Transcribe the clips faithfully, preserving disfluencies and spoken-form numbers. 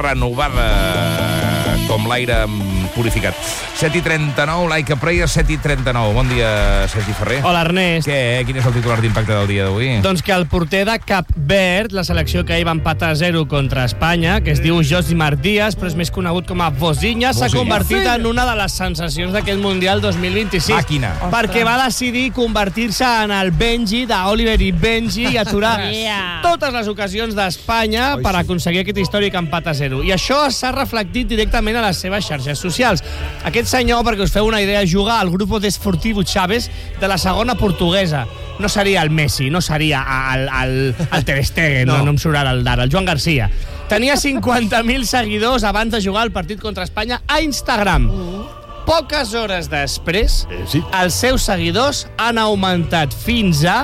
renovada com l'aire purificat. set i trenta-nou, Like a Prayer, set i trenta-nou. Bon dia, Sergi Ferrer. Hola, Ernest. Què? Quin és el titular d'impacte del dia d'avui? Doncs que el porter de Cap Verd, la selecció que ahir va empatar a zero contra Espanya, que es diu Josimar Díaz, però és més conegut com a Vozinha, s'ha convertit en una de les sensacions d'aquest Mundial dos mil vint-i-sis. Màquina. Perquè va decidir convertir-se en el Benji d'Oliver i Benji i aturar yeah. totes les ocasions d'Espanya per aconseguir aquest històric empat a zero. I això s'ha reflectit directament a les seves xarxes socials. Aquest senyor, perquè us feu una idea, juga al Grupo Desportivo Chaves de la segona portuguesa. No seria el Messi, no seria el, el, el Ter Stegen, no, no, no em surt ara el d'ara, el Joan Garcia. Tenia cinquanta mil seguidors abans de jugar el partit contra Espanya a Instagram. Poques hores després, eh, sí. els seus seguidors han augmentat fins a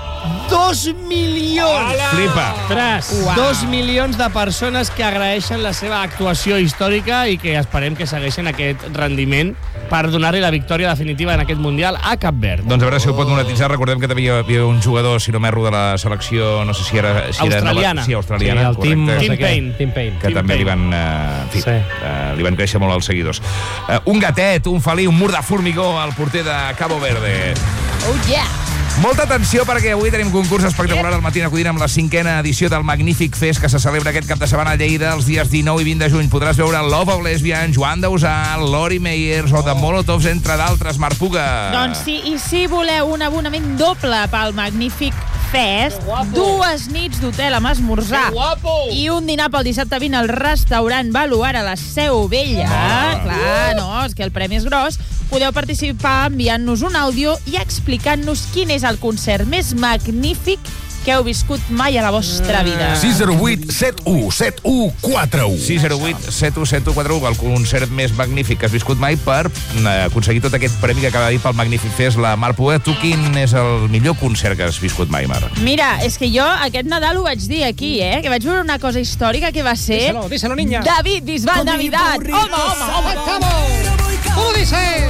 dos milions. Hola. Flipa. Tres. Wow. Dos milions de persones que agraeixen la seva actuació històrica i que esperem que segueixin aquest rendiment per donar-li la victòria definitiva en aquest Mundial a Cap Verd. Doncs a veure si ho pot monetitzar. Recordem que també hi havia un jugador, si no m'erro, de la selecció, no sé si era... Si australiana. Era, sí, australiana. Sí, el Tim, Tim Payne. Tim Payne. Que Tim també Payne. li van, uh, fi, sí. uh, li van créixer molt els seguidors. Uh, un gatet, un felí, un mur de formigó al porter de Cabo Verde. Oh, yeah! Molta atenció perquè avui tenim concurs espectacular al Matí acudint amb la cinquena edició del Magnífic Fest que se celebra aquest cap de setmana a Lleida els dies dinou i vint de juny. Podràs veure Love of Lesbian, Joan Dausà, Lori Meyers o The Molotovs, entre d'altres. Marc Puga. Doncs sí, i si voleu un abonament doble pel Magnífic Fest, dues nits d'hotel amb esmorzar i un dinar pel dissabte vint al restaurant Baluar a la Seu Vella. Ah. Clar, no, és que el premi és gros. Podeu participar enviant-nos un àudio i explicant-nos quin és el concert més magnífic que heu viscut mai a la vostra vida. sis zero vuit set u set u quatre u sis zero vuit set u set u quatre u el concert més magnífic que has viscut mai per aconseguir tot aquest premi que acaba de dir pel Magnífic Fest la Mar Puga. Tu quin és el millor concert que has viscut mai, Mar? Mira, és que jo aquest Nadal ho vaig dir aquí, eh? Que vaig veure una cosa històrica que va ser... Díselo, díselo, niña. David Bisbal Navidad. Home, home, home. ¿Cómo dices?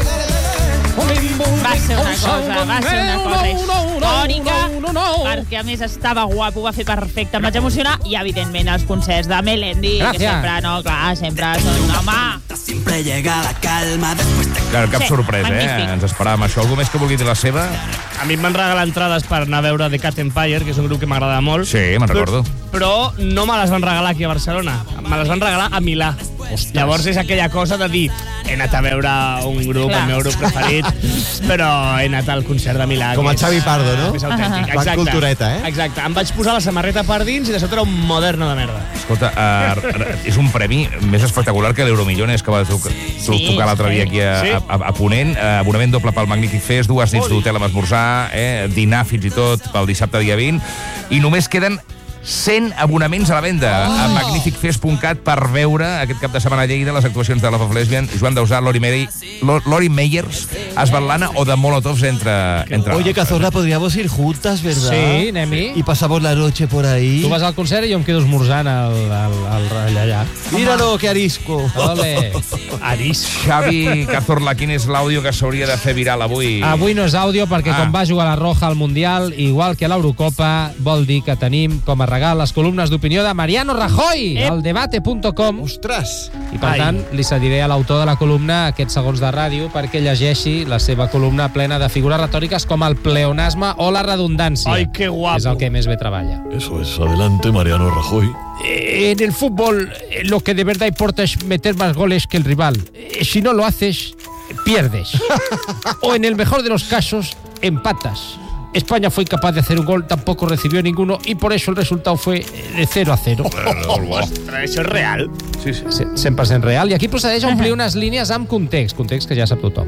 Va ser una cosa, va ser una cosa històrica, perquè a més estava guapo, ho va fer perfecte, em vaig emocionar, i evidentment els concerts de Melendi, que sempre, no, clar, sempre són, home... Sempre llega la calma después de... Clar, cap Sí, sorpresa, magnífic. eh? Ens esperàvem això. Algú més que vulgui dir la seva? A mi em van regalar entrades per anar a veure The Cat Empire, que és un grup que m'agrada molt. Sí, me'n recordo. Però no me les van regalar aquí a Barcelona, me les van regalar a Milà. Ostres. Llavors és aquella cosa de dir, he anat a veure un grup, Clar. el meu grup preferit, però he anat al concert de Milà. Com el Xavi Pardo, no? És autèntic, Van exacte. cultureta, eh? Exacte, em vaig posar la samarreta per dins i de sota era un moderno de merda. Escolta, uh, és un premi més espectacular que l'Euromillones que va tocar, Sí, tocar l'altre dia aquí a, sí. a, a, a Ponent. Uh, abonament doble pel Magnífic Fest, dues nits d'hotel amb esmorzar, eh, dinar fins i tot pel dissabte dia vint, i només queden cent abonaments a la venda oh. a magnífic fest punt cat per veure aquest cap de setmana a Lleida les actuacions de Love of Lesbian, Joan Dausà, Lori, Meri, Lori Meyers, Asbatlana o The Molotovs, entre, entre Oye, Cazorla, podríamos ir juntas, ¿verdad? Sí, anem-hi. Y pasamos la noche por ahí. Tu vas al concert i jo em quedo esmorzant al, al, al, al allà. Míralo, que arisco. Ole. Aris. Xavi Cazorla, quin és l'àudio que s'hauria de fer viral avui? Avui no és àudio perquè Ah. com va jugar la Roja al Mundial, igual que a l'Eurocopa, vol dir que tenim com a regal les columnes d'opinió de Mariano Rajoy, al debate punt com. Ostres. I per Ai. tant, li cediré a l'autor de la columna aquests segons de ràdio perquè llegeixi la seva columna plena de figures retòriques com el pleonasme o la redundància. Ai, que guapo. És el que més bé treballa. Eso es, adelante Mariano Rajoy. En el fútbol lo que de verdad importa es meter más goles que el rival. Si no lo haces, pierdes. O en el mejor de los casos, empatas. España fue incapaz de hacer un gol, tampoco recibió ninguno y por eso el resultado fue de cero a cero. Ostres, això és real. Sí, sí. cent per cent real. I aquí procedeix a omplir unes línies amb context, context que ja sap tothom.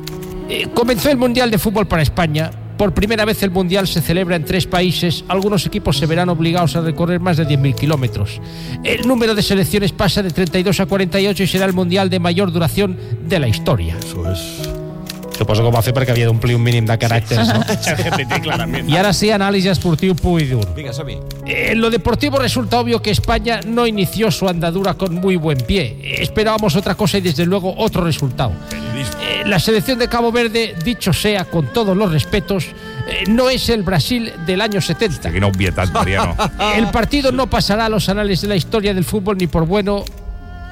Eh, comenzó el Mundial de Fútbol para España. Por primera vez el Mundial se celebra en tres países. Algunos equipos se verán obligados a recorrer más de diez mil kilómetros. El número de selecciones pasa de treinta y dos a cuarenta y ocho y será el Mundial de mayor duración de la historia. Eso es. Suposo que ho va fer perquè havia d'omplir un mínim de caràcters, no? ChatGPT, clarament. Y ahora sí, análisis esportiu pur y duro. Vinga, som-hi. En lo deportivo resulta obvio que España no inició su andadura con muy buen pie. Esperábamos otra cosa y desde luego otro resultado. Eh, la selección de Cabo Verde, dicho sea con todos los respetos, eh, no es el Brasil del año setenta. Quina obvietat, Mariano. El partido no pasará a los anales de la historia del fútbol ni por bueno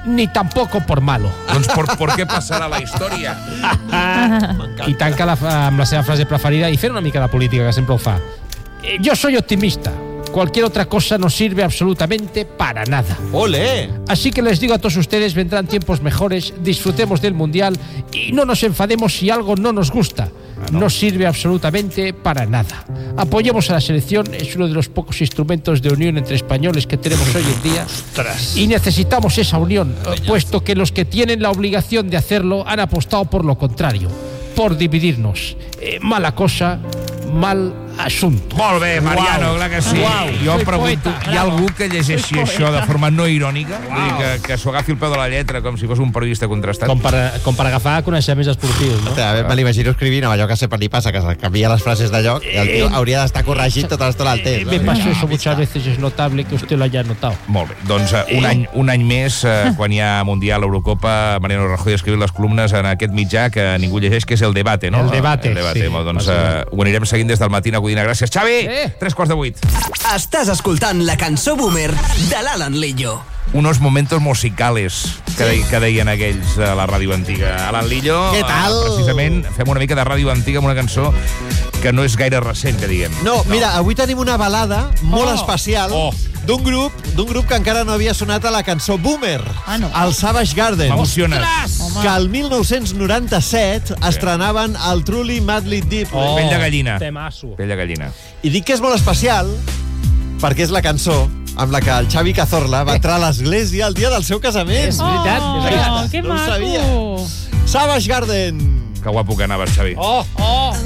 ni tampoco por malo. Doncs por, por què passarà la història? I tanca la, amb la seva frase preferida i fer una mica de política, que sempre ho fa. Eh, Yo soy optimista. Cualquier otra cosa no sirve absolutamente para nada. ¡Ole! Así que les digo a todos ustedes, vendrán tiempos mejores, disfrutemos del Mundial y no nos enfademos si algo no nos gusta. No sirve absolutamente para nada. Apoyemos a la selección, es uno de los pocos instrumentos de unión entre españoles que tenemos hoy en día. Y necesitamos esa unión, puesto que los que tienen la obligación de hacerlo han apostado por lo contrario, por dividirnos. Eh, mala cosa, mal assumpto. Molt bé, Mariano, Uau. clar que sí. Uau. Jo em Soy pregunto, poeta. hi ha algú que llegeixi això de forma no irònica? Vull dir, que, que s'ho agafi al peu de la lletra, com si fos un periodista contrastat? Com per, com per agafar coneixements esportius, no? A veure, me l'imagino escrivint amb allò que sempre li passa, que se canvia les frases de lloc i el tio hauria d'estar corregint tota l'estona al Eh, temps. me pasó eso muchas veces, es notable que usted lo haya notado. Molt bé, doncs uh, un, any, un any més, uh, quan hi ha Mundial, Eurocopa, Mariano Rajoy escriu les columnes en aquest mitjà que ningú llegeix, que és El Debate, no? El Debate, El Debate. sí. Molt, doncs uh, ho anirem seguint des del matí a Codina. Gràcies, Xavi! Eh. Tres quarts de vuit. Estàs escoltant la cançó Boomer de l'Alan Lillo. Unos momentos musicales que, de, que deien aquells de la ràdio antiga. Alan Lillo, Què tal? eh, precisament, fem una mica de ràdio antiga amb una cançó que no és gaire recent, que diguem. No, mira, avui tenim una balada molt Oh. especial Oh. d'un grup d'un grup que encara no havia sonat a la cançó Boomer, Ah, no. el Savage Garden, M'emociones. que el mil nou-cents noranta-set estrenaven el Truly Madly Deep. Oh. Pell de gallina. Temasso. Pell de gallina. I dic que és molt especial perquè és la cançó amb la que el Xavi Cazorla va entrar a l'església el dia del seu casament. És veritat, Oh, és veritat. que No ho maco. sabia. Savage Garden. Que guapo que anaves, Xavi. Oh, oh.